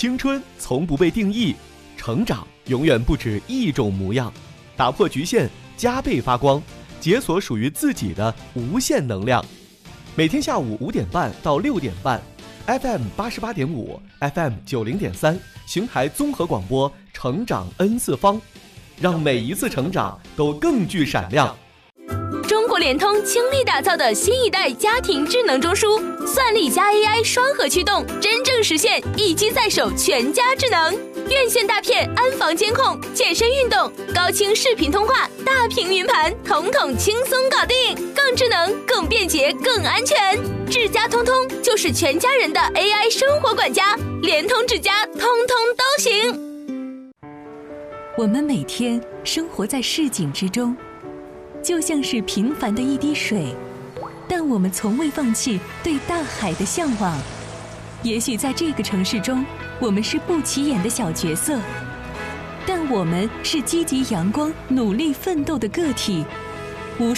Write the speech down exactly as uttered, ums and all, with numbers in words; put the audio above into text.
青春从不被定义，成长永远不止一种模样。打破局限，加倍发光，解锁属于自己的无限能量。每天下午五点半到六点半 ，F M 八十八点五 ，F M 九零点三，邢台综合广播，成长 N 次方，让每一次成长都更具闪亮。 中国联通倾力打造的新一代家庭智能中枢，算力加 A I 双核驱动，真正实现一机在手，全家智能。院线大片安防监控，健身运动，高清视频通话，大屏云盘，统统轻松搞定，更智能、更便捷、更安全。智家通通就是全家人的 A I 生活管家，联通智家通通都行。 我们每天生活在市井之中，就像是平凡的一滴水，但我们从未放弃对大海的向往。也许在这个城市中，我们是不起眼的小角色，但我们是积极阳光、努力奋斗的个体，